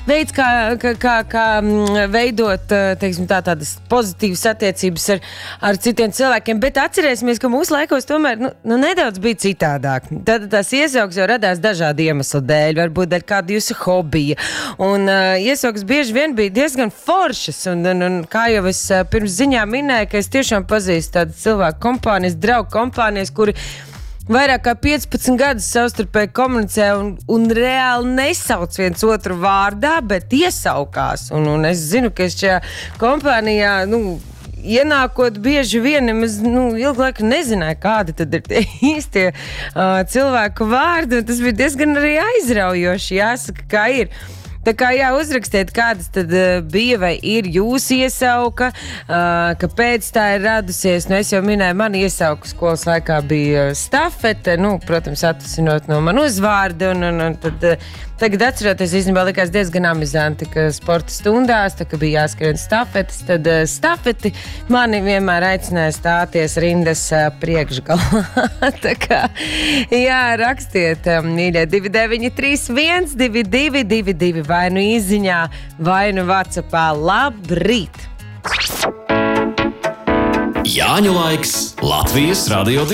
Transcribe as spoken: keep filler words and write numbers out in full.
veids, kā, kā, kā, kā veidot, teiksim, tā, tādas pozitīvas attiecības ar, ar citiem cilvēkiem, bet atcerēsimies, ka mūsu laikos tomēr, nu, nu nedaudz bija citādāk. Tad tās iesaukas jau radās dažādi iemesli dēļ, varbūt dēļ kāda jūsu hobija, un uh, iesaukas bieži vien bija diezgan foršas, un, un, un kā jau es uh, pirms ziņā minēju, ka es tiešām pazīstu tādu cilvēku kompānijas, draugu kompānijas, kuri vairāk kā piecpadsmit gadus savstarpēji komunicē un, un reāli nesauc viens otru vārdā, bet iesaukās. Un, un es zinu, ka es šajā kompānijā, nu, ienākot bieži vien, es nu, ilgu laiku nezināju, kādi tad ir tie īstie uh, cilvēku vārdi, un tas bija diezgan arī aizraujoši, jāsaka, kā ir. Tā kā jā, uzrakstiet, kādas tad uh, bija vai ir jūsu iesauka, uh, kāpēc tā ir radusies. Nu, es jau minēju, man iesauka skolas laikā bija stafete, nu, protams, atvasinot no man uzvārdu, un, un, un tad uh, tagad atceroties, īstenībā likās diezgan amizanti, ka sporta stundās, tā kā bija jāskrien stafetes, tad uh, stafeti mani vienmēr aicināja stāties rindas uh, priekšgalā. Tā kā, jā, rakstiet, um, mīļie, divi deviņi trīs viens divi divi divi divi vai nu īziņā, vai nu WhatsAppā. Labrīt! Jāņu laiks Latvijas Radio